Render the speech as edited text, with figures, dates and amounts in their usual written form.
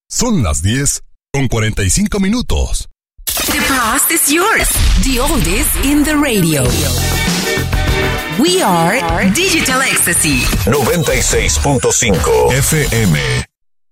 Son las 10:45. The past is yours. The oldies in the radio. We are Digital Ecstasy 96.5 FM.